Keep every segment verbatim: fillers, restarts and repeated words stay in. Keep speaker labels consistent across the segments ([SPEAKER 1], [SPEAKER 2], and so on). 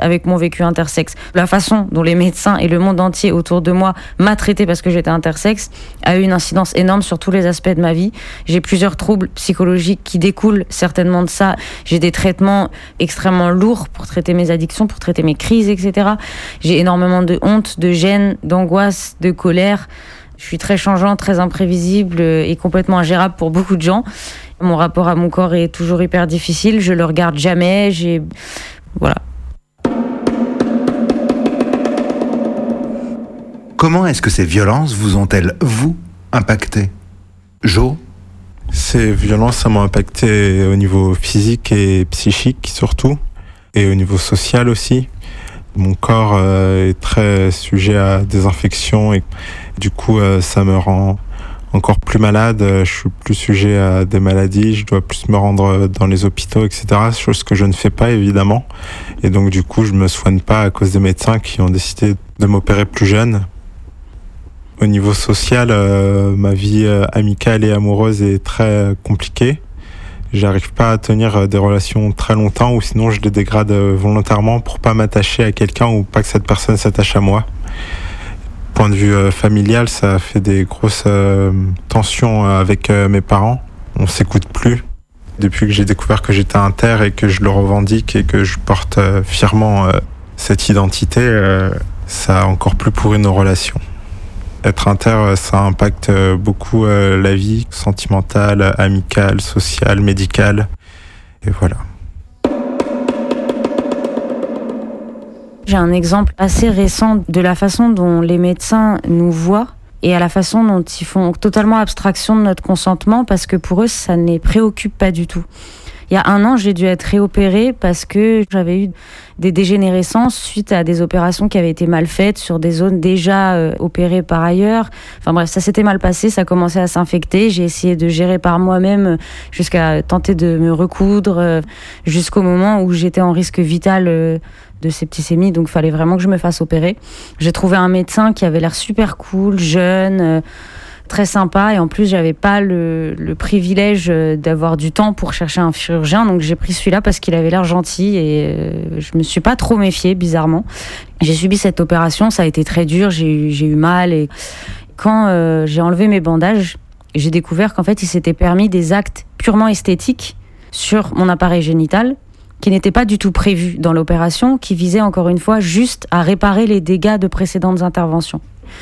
[SPEAKER 1] avec mon vécu intersexe. La façon dont les médecins et le monde entier autour de moi m'a traité parce que j'étais intersexe a eu une incidence énorme sur tous les aspects de ma vie. J'ai plusieurs troubles psychologiques qui découlent certainement de ça. J'ai des traitements extrêmement lourds pour traiter mes addictions, pour traiter mes crises, et cetera. J'ai énormément de honte, de gêne, d'angoisse, de colère. Je suis très changeant, très imprévisible et complètement ingérable pour beaucoup de gens. Mon rapport à mon corps est toujours hyper difficile. Je le regarde jamais. J'ai... Voilà.
[SPEAKER 2] Comment est-ce que ces violences vous ont-elles, vous, impacté ? Jo ?
[SPEAKER 3] Ces violences, ça m'a impacté au niveau physique et psychique surtout, et au niveau social aussi. Mon corps euh, est très sujet à des infections et du coup euh, ça me rend encore plus malade. Je suis plus sujet à des maladies, je dois plus me rendre dans les hôpitaux, et cetera. Chose que je ne fais pas évidemment. Et donc du coup je me soigne pas à cause des médecins qui ont décidé de m'opérer plus jeune. Au niveau social, euh, ma vie euh, amicale et amoureuse est très compliquée. J'arrive pas à tenir des relations très longtemps ou sinon je les dégrade volontairement pour pas m'attacher à quelqu'un ou pas que cette personne s'attache à moi. Point de vue euh, familial, ça fait des grosses euh, tensions avec euh, mes parents. On s'écoute plus. Depuis que j'ai découvert que j'étais inter et que je le revendique et que je porte euh, fièrement euh, cette identité, euh, ça a encore plus pourri nos relations. Être inter, ça impacte beaucoup la vie sentimentale, amicale, sociale, médicale. Et voilà.
[SPEAKER 1] J'ai un exemple assez récent de la façon dont les médecins nous voient et à la façon dont ils font totalement abstraction de notre consentement parce que pour eux, ça ne les préoccupe pas du tout. Il y a un an, j'ai dû être réopérée parce que j'avais eu des dégénérescences suite à des opérations qui avaient été mal faites sur des zones déjà euh, opérées par ailleurs. Enfin bref, ça s'était mal passé, ça commençait à s'infecter. J'ai essayé de gérer par moi-même jusqu'à tenter de me recoudre euh, jusqu'au moment où j'étais en risque vital euh, de septicémie, donc il fallait vraiment que je me fasse opérer. J'ai trouvé un médecin qui avait l'air super cool, jeune, euh, très sympa, et en plus j'avais pas le, le privilège d'avoir du temps pour chercher un chirurgien, donc j'ai pris celui-là parce qu'il avait l'air gentil et euh, je me suis pas trop méfiée, bizarrement. J'ai subi cette opération, ça a été très dur, j'ai eu, j'ai eu mal, et quand euh, j'ai enlevé mes bandages, j'ai découvert qu'en fait il s'était permis des actes purement esthétiques sur mon appareil génital qui n'étaient pas du tout prévus dans l'opération, qui visaient encore une fois juste à réparer les dégâts de précédentes interventions.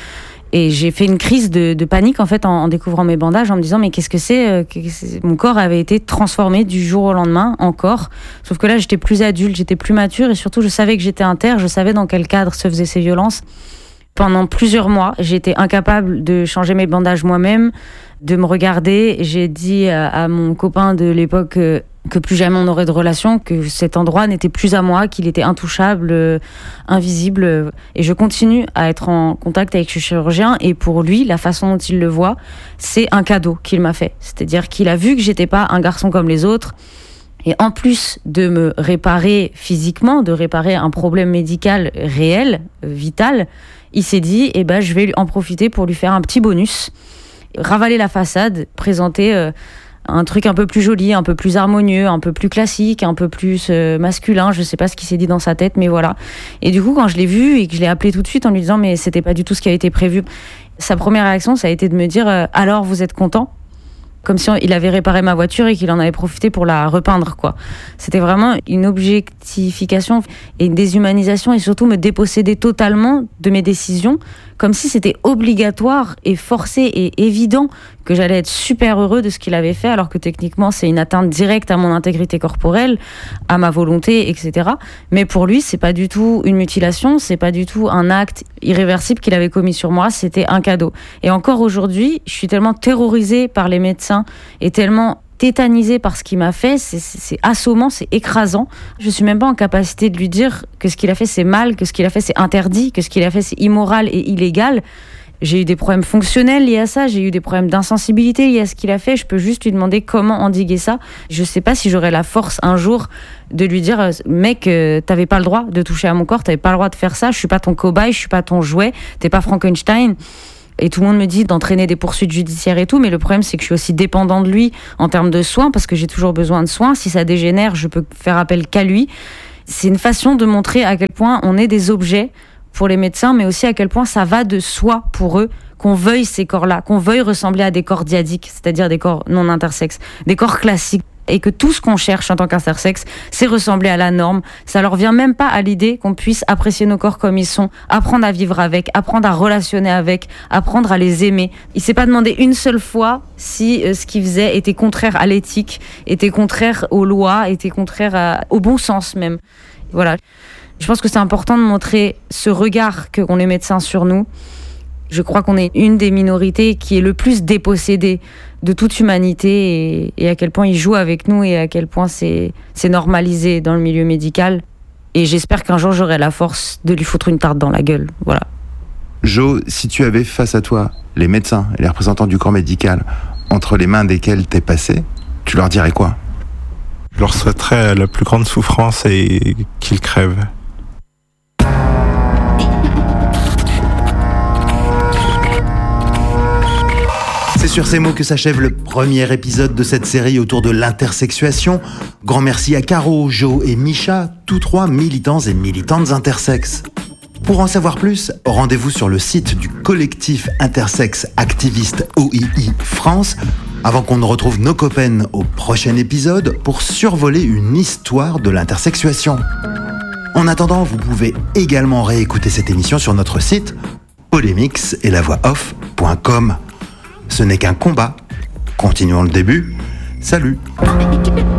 [SPEAKER 1] Et j'ai fait une crise de, de panique en fait en, en découvrant mes bandages, en me disant mais qu'est-ce que c'est, euh, qu'est-ce que mon corps avait été transformé du jour au lendemain encore. Sauf que là j'étais plus adulte, j'étais plus mature et surtout je savais que j'étais inter, je savais dans quel cadre se faisaient ces violences. Pendant plusieurs mois, j'étais incapable de changer mes bandages moi-même, de me regarder. J'ai dit à, à mon copain de l'époque euh, que plus jamais on aurait de relation, que cet endroit n'était plus à moi, qu'il était intouchable, euh, invisible. Euh, et je continue à être en contact avec ce chirurgien. Et pour lui, la façon dont il le voit, c'est un cadeau qu'il m'a fait. C'est-à-dire qu'il a vu que j'étais pas un garçon comme les autres. Et en plus de me réparer physiquement, de réparer un problème médical réel, euh, vital, il s'est dit, eh ben, je vais en profiter pour lui faire un petit bonus, ravaler la façade, présenter euh, un truc un peu plus joli, un peu plus harmonieux, un peu plus classique, un peu plus euh, masculin. Je sais pas ce qu'il s'est dit dans sa tête, mais voilà. Et du coup, quand je l'ai vu et que je l'ai appelé tout de suite en lui disant, mais c'était pas du tout ce qui a été prévu, sa première réaction, ça a été de me dire, euh, alors vous êtes content ? Comme si il avait réparé ma voiture et qu'il en avait profité pour la repeindre, quoi. C'était vraiment une objectification et une déshumanisation et surtout me déposséder totalement de mes décisions, comme si c'était obligatoire et forcé et évident que j'allais être super heureux de ce qu'il avait fait, alors que techniquement c'est une atteinte directe à mon intégrité corporelle, à ma volonté, et cetera. Mais pour lui, c'est pas du tout une mutilation, c'est pas du tout un acte irréversible qu'il avait commis sur moi, c'était un cadeau. Et encore aujourd'hui, je suis tellement terrorisée par les médecins et tellement tétanisée par ce qu'il m'a fait, c'est, c'est, c'est assommant, c'est écrasant. Je suis même pas en capacité de lui dire que ce qu'il a fait c'est mal, que ce qu'il a fait c'est interdit, que ce qu'il a fait c'est immoral et illégal. J'ai eu des problèmes fonctionnels liés à ça, j'ai eu des problèmes d'insensibilité liés à ce qu'il a fait. Je peux juste lui demander comment endiguer ça. Je sais pas si j'aurai la force un jour de lui dire mec, euh, t'avais pas le droit de toucher à mon corps, t'avais pas le droit de faire ça, je suis pas ton cobaye, je suis pas ton jouet, t'es pas Frankenstein. Et tout le monde me dit d'entraîner des poursuites judiciaires et tout, mais le problème c'est que je suis aussi dépendant de lui en termes de soins, parce que j'ai toujours besoin de soins. Si ça dégénère, je peux faire appel qu'à lui. C'est une façon de montrer à quel point on est des objets pour les médecins, mais aussi à quel point ça va de soi pour eux qu'on veuille ces corps-là, qu'on veuille ressembler à des corps dyadiques, c'est-à-dire des corps non intersexes, des corps classiques. Et que tout ce qu'on cherche en tant qu'intersexe, c'est ressembler à la norme. Ça leur vient même pas à l'idée qu'on puisse apprécier nos corps comme ils sont, apprendre à vivre avec, apprendre à relationner avec, apprendre à les aimer. Il s'est pas demandé une seule fois si euh, ce qu'il faisait était contraire à l'éthique, était contraire aux lois, était contraire à, au bon sens même. Voilà. Je pense que c'est important de montrer ce regard qu'ont les médecins sur nous. Je crois qu'on est une des minorités qui est le plus dépossédée de toute humanité et, et à quel point ils jouent avec nous et à quel point c'est, c'est normalisé dans le milieu médical. Et j'espère qu'un jour j'aurai la force de lui foutre une tarte dans la gueule. Voilà.
[SPEAKER 2] Jo, si tu avais face à toi les médecins et les représentants du corps médical entre les mains desquels t'es passé, tu leur dirais quoi ?
[SPEAKER 3] Je leur souhaiterais la plus grande souffrance et qu'ils crèvent.
[SPEAKER 2] C'est sur ces mots que s'achève le premier épisode de cette série autour de l'intersexuation. Grand merci à Caro, Jo et Micha, tous trois militants et militantes intersexes. Pour en savoir plus, rendez-vous sur le site du collectif intersexe activiste O I I France, avant qu'on ne retrouve nos copains au prochain épisode pour survoler une histoire de l'intersexuation. En attendant, vous pouvez également réécouter cette émission sur notre site polémix et la voix off point com. Ce n'est qu'un combat. Continuons le début. Salut.